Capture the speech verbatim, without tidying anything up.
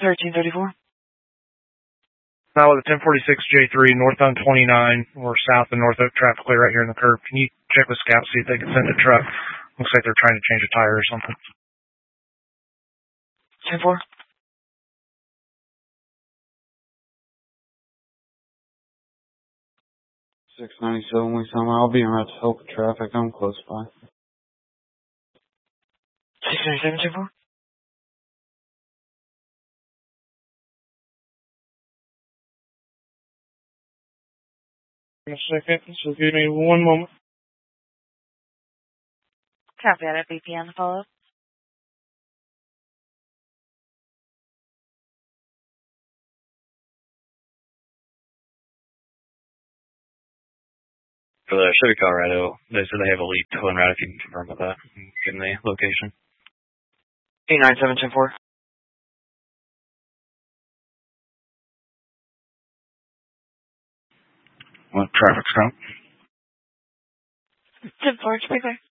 thirteen thirty-four. Now with a ten forty-six J three, northbound twenty-nine, or south of North Oak, traffic clear right here in the curb. Can you check with Scout, see if they can send a truck? Looks like they're trying to change a tire or something. ten four. six ninety-seven, we summer. I'll be en route to help with traffic. I'm close by. six ninety-seven, ten four. In a second, so give me one moment. Copy that at B P on the follow-up. For the Chevy Colorado, they said they have a lead tow en route if you can confirm with that. Give them the location. eight nine seven, ten four. What traffic stop? ten four, it's right there.